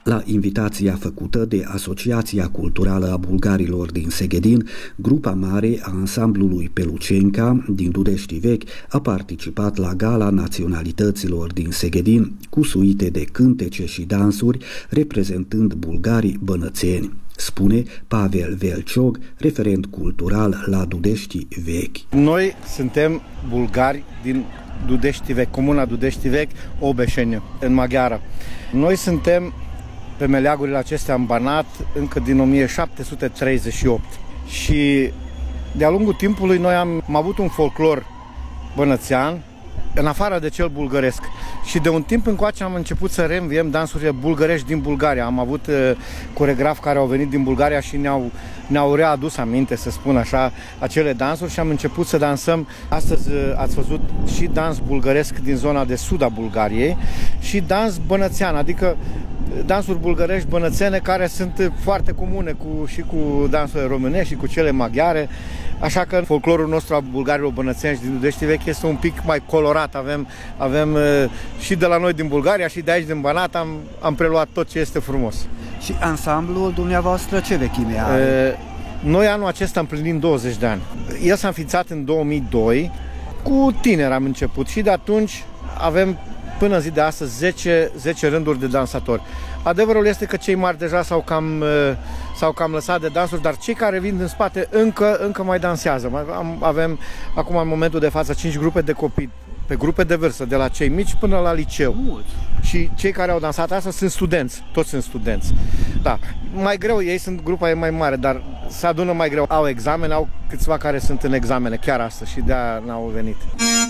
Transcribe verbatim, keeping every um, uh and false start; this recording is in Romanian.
La invitația făcută de Asociația Culturală a Bulgarilor din Seghedin, grupa mare a ansamblului Pelucenca din Dudești Vechi a participat la Gala Naționalităților din Seghedin cu suite de cântece și dansuri reprezentând bulgarii bănățeni, spune Pavel Velciog, referent cultural la Dudești Vechi. Noi suntem bulgari din Dudești Vechi, comuna Dudești Vechi, Obeșeni, în maghiară. Noi suntem pe meleagurile acestea în Banat încă din o mie șapte sute treizeci și opt și de-a lungul timpului noi am, am avut un folclor bănățean în afară de cel bulgăresc și de un timp încoace am început să reînviem dansurile bulgărești din Bulgaria. Am avut uh, coregrafi care au venit din Bulgaria și ne-au, ne-au readus aminte, să spun așa, acele dansuri și am început să dansăm. Astăzi uh, ați văzut și dans bulgăresc din zona de sud a Bulgariei și dans bănățean, adică dansuri bulgărești bănățene care sunt foarte comune cu, și cu dansurile românești și cu cele maghiare. Așa că folclorul nostru a bulgarilor bănățeni și din Dudești Vechi este un pic mai colorat. Avem, avem și de la noi din Bulgaria și de aici din Banat am, am preluat tot ce este frumos. Și ansamblul dumneavoastră ce vechime are? E, noi anul acesta împlinim douăzeci de ani. El s-a înființat în două mii doi, cu tineri am început și de atunci avem până în zi de astăzi zece, zece rânduri de dansatori. Adevărul este că cei mari deja s-au cam, s-au cam lăsat de dansuri, dar cei care vin din spate încă, încă mai dansează. Avem acum în momentul de față cinci grupe de copii, pe grupe de vârstă, de la cei mici până la liceu. Mult. Și cei care au dansat asta sunt studenți, toți sunt studenți. Da, mai greu, ei sunt, grupa e mai mare, dar se adună mai greu. Au examene, au câțiva care sunt în examene chiar astăzi și de-aia n-au venit.